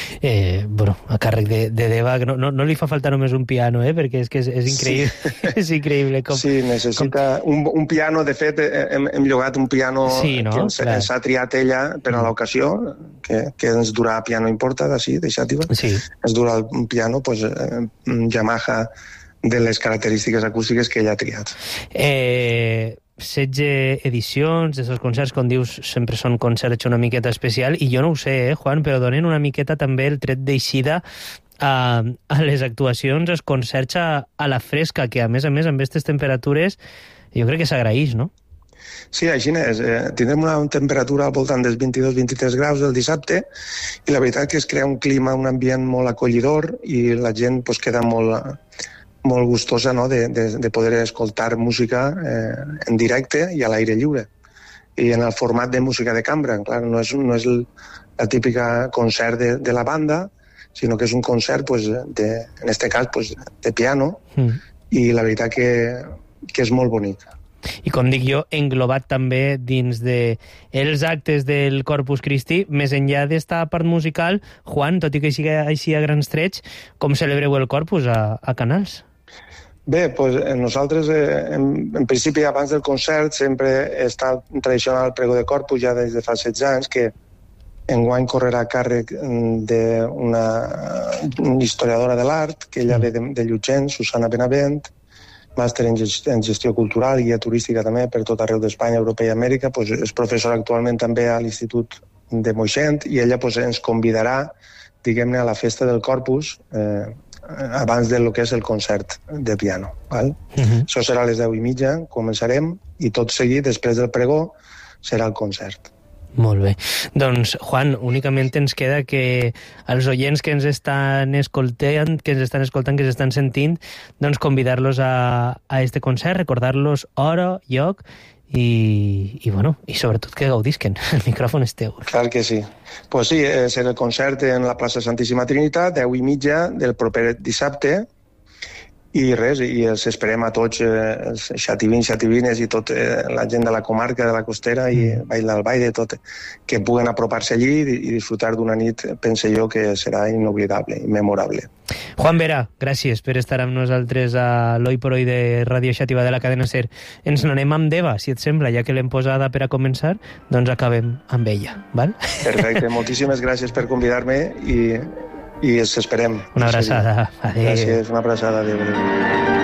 Bueno, a càrrec de Deva, no li fa falta només un piano, perquè és que és increïble. Sí. És increïble. Sí, necessita un piano. De fet, hem llogat un piano que s'ha triat ella per a l'ocasió, que ens durà piano importat, així, de Xàtiva. Sí. Ens durà un piano, Yamaha, de les característiques acústiques que ella ha triat. 16 edicions, d'aquests concerts, com dius, sempre són concerts una miqueta especial, i jo no ho sé, Juan, però donen una miqueta també el tret d'eixida a les actuacions, els concerts a la fresca, que a més, amb aquestes temperatures, jo crec que s'agraeix, no? Sí, així és. Tindrem una temperatura al voltant dels 22-23 graus el dissabte, i la veritat que es crea un clima, un ambient molt acollidor, i la gent queda molt gustosa, no?, de poder escoltar música en directe i a l'aire lliure. I en el format de música de cambra. Clar, no és la típica concert de la banda, sinó que és un concert, en aquest cas, de piano, i la veritat que és molt bonic. I com dic jo, englobat també dins els actes del Corpus Christi, més enllà d'esta part musical, Juan, tot i que sigui així a grans trets, com celebreu el Corpus a Canals? Bé, nosaltres, en principi, abans del concert, sempre està tradicional el pregó de Corpus, ja des de fa 16 anys, que enguany correrà a càrrec d'una historiadora de l'art, que ella ve de Llutxent, Susana Benavent, màster en gestió cultural, guia turística també per tot arreu d'Espanya, Europa i Amèrica, és professora actualment també a l'Institut de Moixent, i ella ens convidarà, diguem-ne, a la festa del Corpus, abans del que és el concert de piano. Això serà a les 10:30, començarem, i tot seguit, després del pregó, serà el concert. Molt bé. Doncs, Juan, únicament ens queda que els oients que ens estan escoltant, que ens estan sentint, doncs convidar-los a este concert, recordar-los hora, lloc, i sobretot que gaudisquen. El micròfon és teu. Clar que sí. Pues sí, serà el concert en la plaça Santíssima Trinitat, 10:30 del proper dissabte, i res, i els esperem a tots, els xativins, xativines i tota la gent de la comarca, de la costera i Vall d'Albaida, tot, que puguen apropar-se allí i disfrutar d'una nit, pense jo, que serà inoblidable i memorable. Juan Vera, gràcies per estar amb nosaltres a l'Hoy por Hoy de Ràdio Xàtiva de la cadena SER. Ens n'anem amb Deva, si et sembla, ja que l'hem posada per a començar, doncs acabem amb ella, val? Perfecte, moltíssimes gràcies per convidar-me i ens esperem. Una abraçada. Adéu. Gràcies, una abraçada. Adéu.